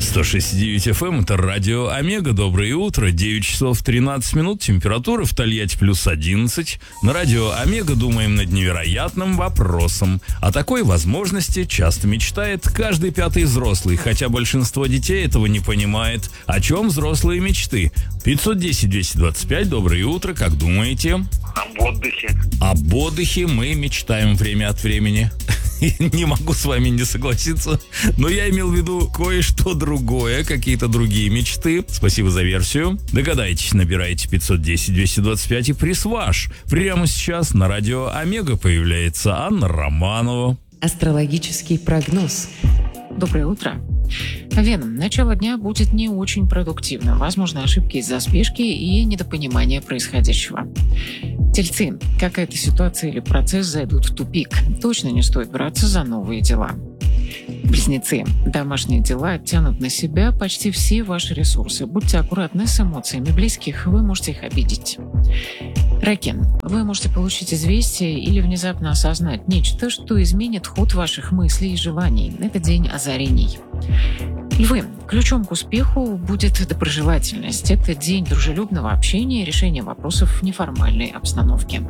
106.9 FM, это радио Омега. Доброе утро, 9 часов 13 минут, температура в Тольятти плюс 11. На радио Омега думаем над невероятным вопросом. О такой возможности часто мечтает каждый пятый взрослый, хотя большинство детей этого не понимает. О чем взрослые мечты? 510-225, доброе утро, как думаете? Об отдыхе. Об отдыхе мы мечтаем время от времени. Не могу с вами не согласиться, но я имел в виду кое-что другое, какие-то другие мечты. Спасибо за версию. Догадайтесь, набирайте 510-225 и приз ваш. Прямо сейчас на радио Омега появляется Анна Романова. Астрологический прогноз. Доброе утро. Вена, начало дня будет не очень продуктивным. Возможно, ошибки из-за спешки и недопонимания происходящего. Тельцы, какая-то ситуация или процесс зайдут в тупик. Точно не стоит браться за новые дела. Близнецы, домашние дела тянут на себя почти все ваши ресурсы. Будьте аккуратны с эмоциями близких, вы можете их обидеть. Раки, вы можете получить известие или внезапно осознать нечто, что изменит ход ваших мыслей и желаний. Это день озарений. Львы, ключом к успеху будет доброжелательность. Это день дружелюбного общения и решения вопросов в неформальной обстановке.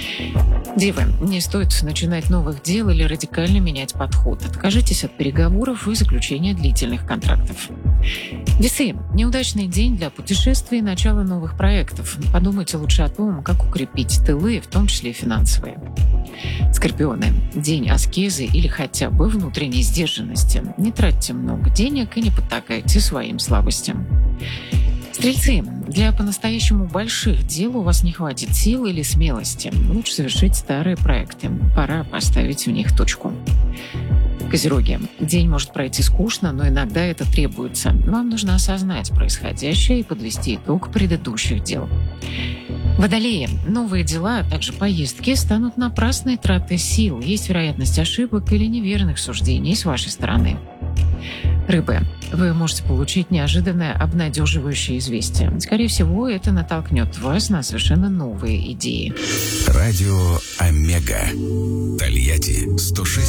Девы, не стоит начинать новых дел или радикально менять подход. Откажитесь от переговоров и заключения длительных контрактов. Весы, неудачный день для путешествий и начала новых проектов. Подумайте лучше о том, как укрепить тылы, в том числе финансовые. Скорпионы, день аскезы или хотя бы внутренней сдержанности. Не тратьте много денег и не потакайте своим слабостям. Стрельцы, для по-настоящему больших дел у вас не хватит сил или смелости. Лучше завершить старые проекты. Пора поставить в них точку. Козероги, день может пройти скучно, но иногда это требуется. Вам нужно осознать происходящее и подвести итог предыдущих дел. Водолеи, новые дела, а также поездки станут напрасной тратой сил. Есть вероятность ошибок или неверных суждений с вашей стороны. Рыбы, вы можете получить неожиданное обнадеживающее известие. Скорее всего, это натолкнет вас на совершенно новые идеи. Радио Омега. Тольятти 106.